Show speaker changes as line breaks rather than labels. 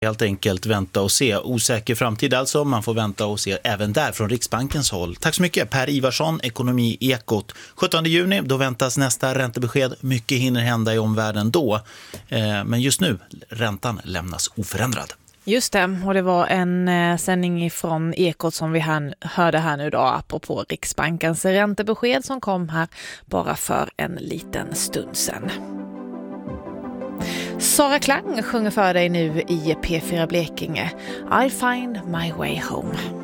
Helt enkelt vänta och se. Osäker framtid alltså, man får vänta och se även där från Riksbankens håll. Tack så mycket Per Ivarsson, Ekonomi-ekot. 17 juni, då väntas nästa räntebesked. Mycket hinner hända i omvärlden då. Men just nu, räntan lämnas oförändrad.
Just det, och det var en sändning från Ekot som vi hörde här nu då, apropå Riksbankens räntebesked som kom här bara för en liten stund sedan. Sara Klang sjunger för dig nu i P4 Blekinge. I'll find my way home.